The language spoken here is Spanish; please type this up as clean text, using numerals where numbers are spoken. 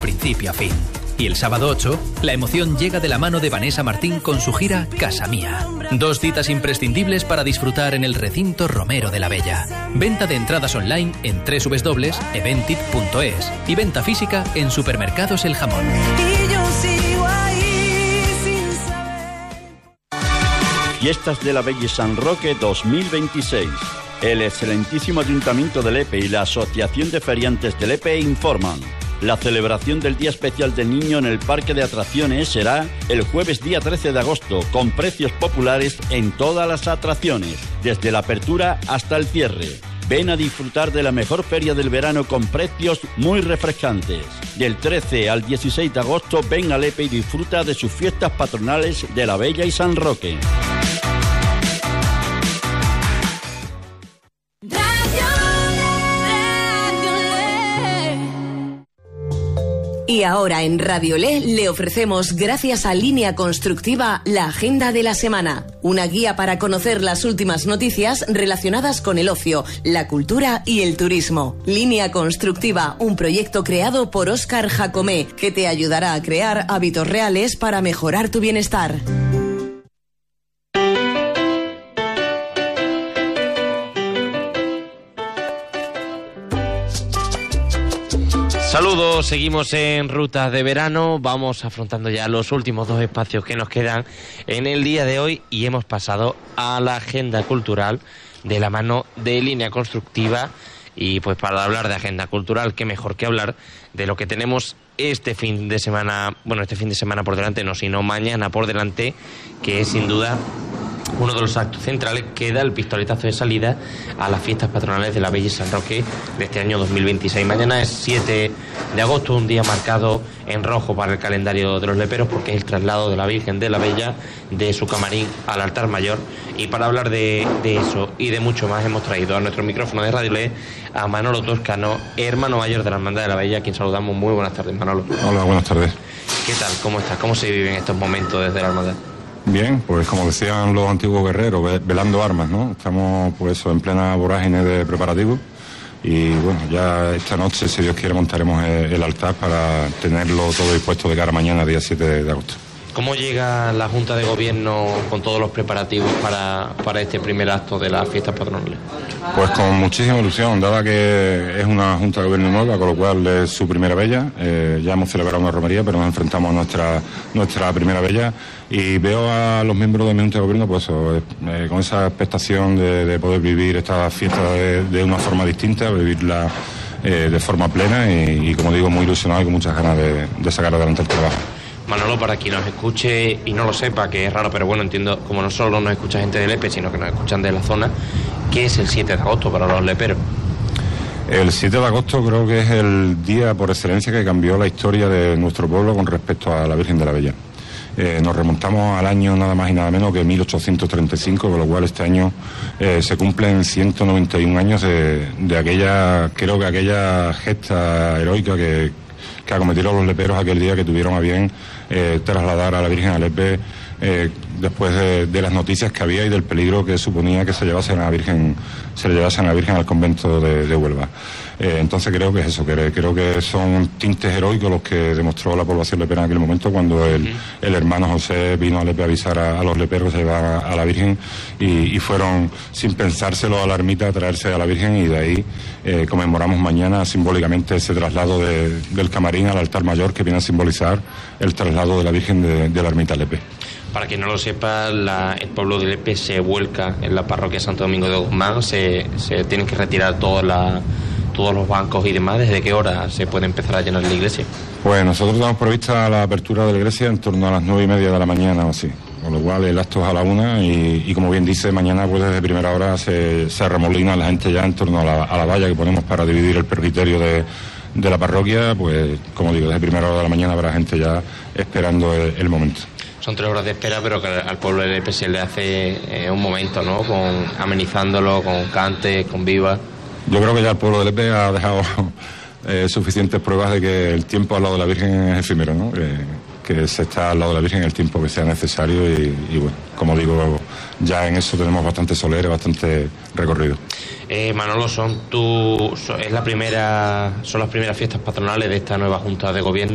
principio a fin. Y el sábado 8, la emoción llega de la mano de Vanessa Martín con su gira Casa Mía. 2 citas imprescindibles para disfrutar en el recinto Romero de la Bella. Venta de entradas online en www.eventit.es y venta física en Supermercados El Jamón. Fiestas de la Bella y San Roque 2026. El excelentísimo Ayuntamiento de Lepe y la Asociación de Feriantes de Lepe informan. La celebración del Día Especial del Niño en el Parque de Atracciones será el jueves día 13 de agosto, con precios populares en todas las atracciones, desde la apertura hasta el cierre. Ven a disfrutar de la mejor feria del verano con precios muy refrescantes. Del 13 al 16 de agosto ven a Lepe y disfruta de sus fiestas patronales de la Bella y San Roque. Y ahora en Radio le ofrecemos, gracias a Línea Constructiva, la Agenda de la Semana. Una guía para conocer las últimas noticias relacionadas con el ocio, la cultura y el turismo. Línea Constructiva, un proyecto creado por Óscar Jacomé, que te ayudará a crear hábitos reales para mejorar tu bienestar. Saludos, seguimos en Rutas de Verano, vamos afrontando ya los últimos 2 espacios que nos quedan en el día de hoy y hemos pasado a la agenda cultural de la mano de Línea Constructiva. Y pues para hablar de agenda cultural, qué mejor que hablar de lo que tenemos este fin de semana por delante, no, sino mañana por delante, que es sin duda uno de los actos centrales que da el pistoletazo de salida a las fiestas patronales de la Bella y San Roque de este año 2026. Mañana es 7 de agosto, un día marcado en rojo para el calendario de los leperos, porque es el traslado de la Virgen de la Bella de su camarín al altar mayor. Y para hablar de eso y de mucho más, hemos traído a nuestro micrófono de Radio Le a Manolo Toscano, hermano mayor de la Hermandad de la Bella, a quien saludamos. Muy buenas tardes, Manolo. Hola, buenas tardes. ¿Qué tal? ¿Cómo estás? ¿Cómo se viven estos momentos desde la Hermandad? Bien, pues como decían los antiguos guerreros, velando armas, ¿no? Estamos pues en plena vorágine de preparativos y bueno, ya esta noche, si Dios quiere, montaremos el altar para tenerlo todo dispuesto de cara a mañana, día 7 de agosto. ¿Cómo llega la Junta de Gobierno con todos los preparativos para este primer acto de las fiestas patronales? Pues con muchísima ilusión, dada que es una Junta de Gobierno nueva, con lo cual es su primera Bella. Ya hemos celebrado una romería, pero nos enfrentamos a nuestra primera Bella y veo a los miembros de mi Junta de Gobierno pues con esa expectación de poder vivir esta fiesta de una forma distinta, vivirla de forma plena y como digo, muy ilusionado y con muchas ganas de sacar adelante el trabajo. Manolo, para quien nos escuche y no lo sepa, que es raro, pero bueno, entiendo, como no solo nos escucha gente de Lepe, sino que nos escuchan de la zona, ¿qué es el 7 de agosto para los leperos? El 7 de agosto creo que es el día por excelencia que cambió la historia de nuestro pueblo con respecto a la Virgen de la Bella. Nos remontamos al año nada más y nada menos que 1835, con lo cual este año se cumplen 191 años de aquella gesta heroica que acometieron los leperos aquel día, que tuvieron a bien trasladar a la Virgen a Lepe después de las noticias que había y del peligro que suponía que se le llevasen a la Virgen al convento de Huelva. Entonces creo que es eso, creo que son tintes heroicos los que demostró la población lepera en aquel momento, cuando el hermano José vino a Lepe a avisar a los leperos que se llevaban a la Virgen y fueron, sin pensárselo, a la ermita a traerse a la Virgen, y de ahí conmemoramos mañana simbólicamente ese traslado del camarín al altar mayor, que viene a simbolizar el traslado de la Virgen de la ermita a Lepe. Para quien no lo sepa, el pueblo de Lepe se vuelca en la parroquia Santo Domingo de Guzmán, se tienen que retirar todos los bancos y demás. ¿Desde qué hora se puede empezar a llenar la iglesia? Pues nosotros tenemos prevista la apertura de la iglesia en torno a las 9:30 de la mañana o así, con lo cual el acto es a la 1 y como bien dice, mañana pues desde primera hora se remolina la gente ya en torno a la valla que ponemos para dividir el presbiterio de la parroquia. Pues como digo, desde primera hora de la mañana habrá gente ya esperando el momento. Son 3 horas de espera, pero que al pueblo de Lepe se le hace un momento, ¿no? Amenizándolo con cantes, con vivas. Yo creo que ya el pueblo de Lepe ha dejado suficientes pruebas de que el tiempo al lado de la Virgen es efímero, ¿no? Que se está al lado de la Virgen el tiempo que sea necesario y bueno, como digo, ya en eso tenemos bastante solera, bastante recorrido. Manolo, son las primeras fiestas patronales de esta nueva Junta de Gobierno.